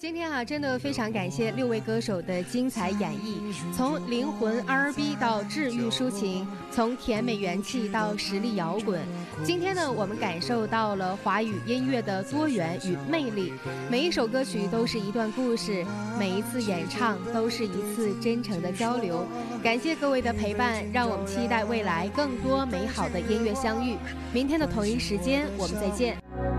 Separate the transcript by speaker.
Speaker 1: 今天啊，真的非常感谢6位歌手的精彩演绎，从灵魂 R&B 到治愈抒情，从甜美元气到实力摇滚。今天呢，我们感受到了华语音乐的多元与魅力，每一首歌曲都是一段故事，每一次演唱都是一次真诚的交流。感谢各位的陪伴，让我们期待未来更多美好的音乐相遇。明天的同一时间，我们再见。